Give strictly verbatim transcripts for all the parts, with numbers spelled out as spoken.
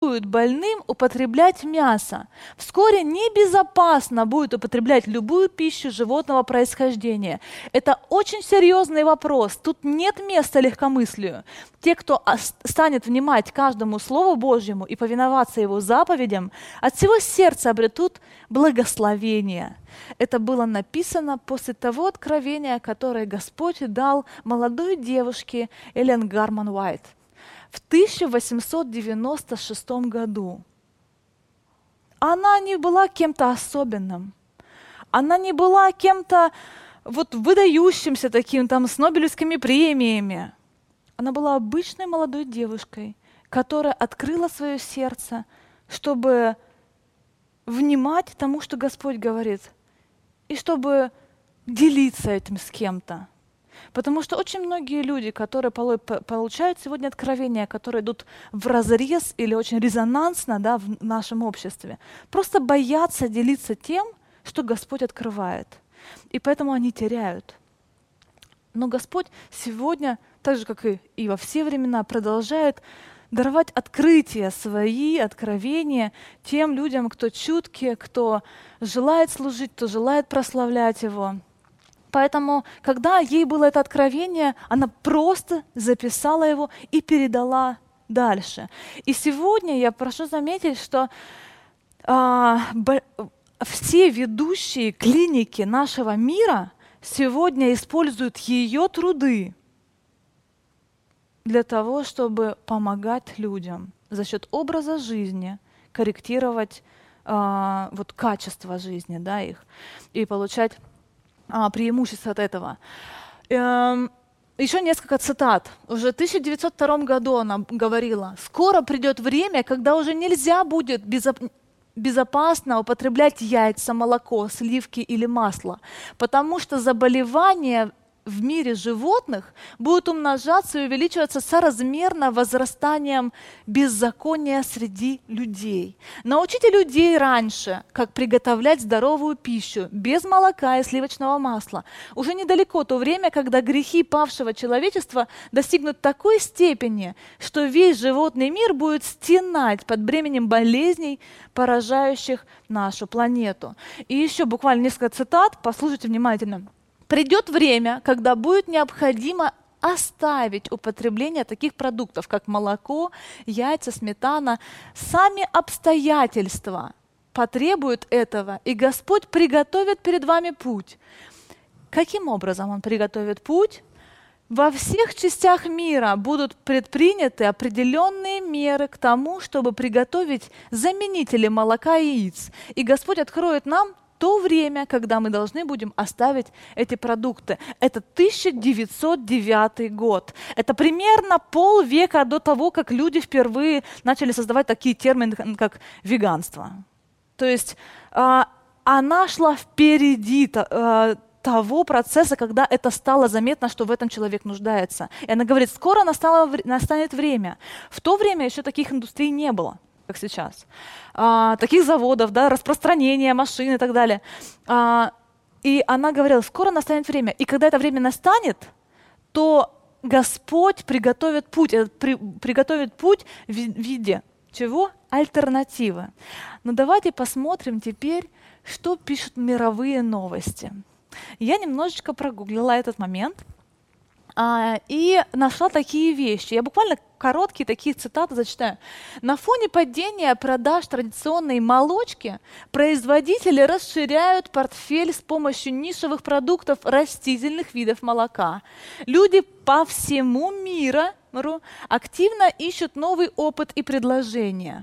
рекомендуют больным употреблять мясо. Вскоре небезопасно будет употреблять любую пищу животного происхождения. Это очень серьезный вопрос. Тут нет места легкомыслию. Те, кто станет внимать каждому Слову Божьему и повиноваться Его заповедям, от всего сердца обретут благословение. Это было написано после того откровения, которое Господь дал молодой девушке Эллен Гарман Уайт в тысяча восемьсот девяносто шестом году. Она не была кем-то особенным. Она не была кем-то вот выдающимся таким, там, с Нобелевскими премиями. Она была обычной молодой девушкой, которая открыла свое сердце, чтобы внимать тому, что Господь говорит, и чтобы делиться этим с кем-то. Потому что очень многие люди, которые получают сегодня откровения, которые идут вразрез или очень резонансно, да, в нашем обществе, просто боятся делиться тем, что Господь открывает. И поэтому они теряют. Но Господь сегодня, так же, как и, и во все времена, продолжает даровать открытия свои, откровения тем людям, кто чуткие, кто желает служить, кто желает прославлять Его. Поэтому, когда ей было это откровение, она просто записала его и передала дальше. И сегодня я прошу заметить, что а, б, все ведущие клиники нашего мира сегодня используют ее труды для того, чтобы помогать людям за счет образа жизни, корректировать а, вот, качество жизни, да, их и получать а, преимущество от этого. Эм, еще несколько цитат. Уже в тысяча девятьсот втором году она говорила: «Скоро придет время, когда уже нельзя будет безопасно безопасно употреблять яйца, молоко, сливки или масло, потому что заболевания в мире животных будут умножаться и увеличиваться соразмерно возрастанием беззакония среди людей. Научите людей раньше, как приготовлять здоровую пищу, без молока и сливочного масла. Уже недалеко то время, когда грехи павшего человечества достигнут такой степени, что весь животный мир будет стенать под бременем болезней, поражающих нашу планету». И еще буквально несколько цитат, послушайте внимательно. «Придет время, когда будет необходимо оставить употребление таких продуктов, как молоко, яйца, сметана. Сами обстоятельства потребуют этого, и Господь приготовит перед вами путь». Каким образом Он приготовит путь? Во всех частях мира будут предприняты определенные меры к тому, чтобы приготовить заменители молока и яиц. И Господь откроет нам то время, когда мы должны будем оставить эти продукты. Это тысяча девятьсот девятый год. Это примерно полвека до того, как люди впервые начали создавать такие термины, как веганство. То есть э, она шла впереди э, того процесса, когда это стало заметно, что в этом человек нуждается. И она говорит: скоро настало, настанет время. В то время еще таких индустрий не было, как сейчас. А, таких заводов, да, распространения машин и так далее. А, и она говорила: скоро настанет время. И когда это время настанет, то Господь приготовит путь. При, приготовит путь в виде чего? Альтернативы. Но давайте посмотрим теперь, что пишут мировые новости. Я немножечко прогуглила этот момент а, и нашла такие вещи. Я буквально короткие такие цитаты зачитаю. На фоне падения продаж традиционной молочки производители расширяют портфель с помощью нишевых продуктов растительных видов молока. Люди по всему миру активно ищут новый опыт и предложения.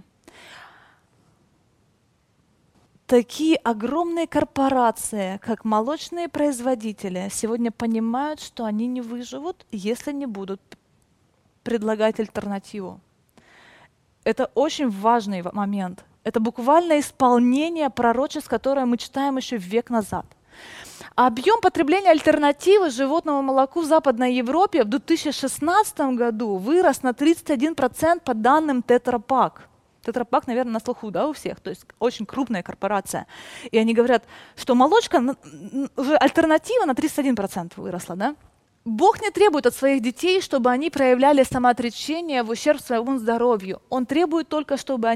Такие огромные корпорации, как молочные производители, сегодня понимают, что они не выживут, если не будут предлагать альтернативу. Это очень важный момент. Это буквально исполнение пророчеств, которое мы читаем еще век назад. Объем потребления альтернативы животному молоку в Западной Европе в две тысячи шестнадцатом году вырос на тридцать один процент по данным Tetra Pak. Tetra Pak, наверное, на слуху, да, у всех, то есть очень крупная корпорация. И они говорят, что молочка, уже альтернатива на тридцать один процент выросла, да? Бог не требует от своих детей, чтобы они проявляли самоотречение в ущерб своему здоровью. Он требует только, чтобы они